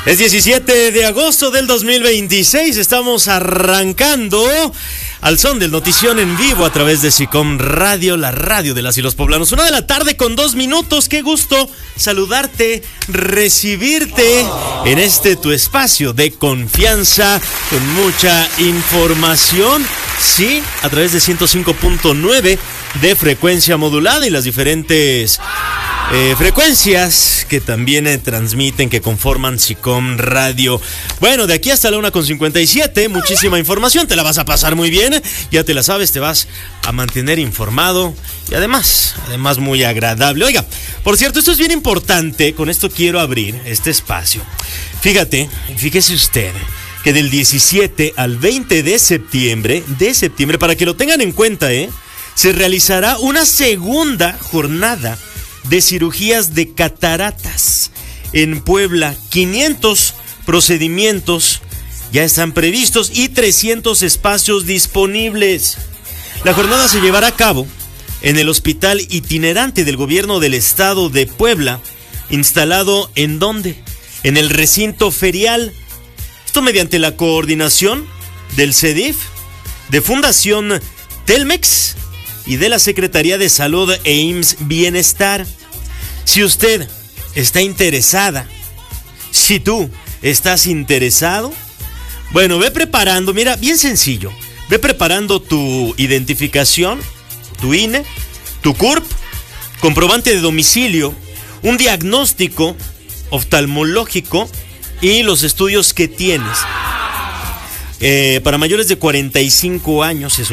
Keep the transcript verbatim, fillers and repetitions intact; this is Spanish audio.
Es diecisiete de agosto del dos mil veintiséis, estamos arrancando al son del Notición en vivo a través de SICOM Radio, la radio de las y los poblanos. Una de la tarde con dos minutos, qué gusto saludarte, recibirte en este tu espacio de confianza con mucha información, sí, a través de ciento cinco punto nueve de frecuencia modulada y las diferentes Eh, frecuencias que también eh, transmiten, que conforman SICOM Radio. Bueno, de aquí hasta la una con cincuenta y siete, muchísima información, te la vas a pasar muy bien, ya te la sabes, te vas a mantener informado y además, además muy agradable. Oiga, por cierto, esto es bien importante, con esto quiero abrir este espacio. Fíjate, fíjese usted, que del diecisiete al veinte de septiembre, de septiembre, para que lo tengan en cuenta, eh, se realizará una segunda jornada de cirugías de cataratas en Puebla. Quinientos procedimientos ya están previstos y trescientos espacios disponibles. La jornada se llevará a cabo en el Hospital Itinerante del Gobierno del Estado de Puebla, instalado ¿en dónde? En el recinto ferial. Esto mediante la coordinación del CEDIF, de Fundación Telmex y de la Secretaría de Salud e I M S S Bienestar. Si usted está interesada, si tú estás interesado, bueno, ve preparando, mira, bien sencillo, ve preparando tu identificación, tu I N E, tu C U R P, comprobante de domicilio, un diagnóstico oftalmológico y los estudios que tienes. Eh, para mayores de cuarenta y cinco años, eso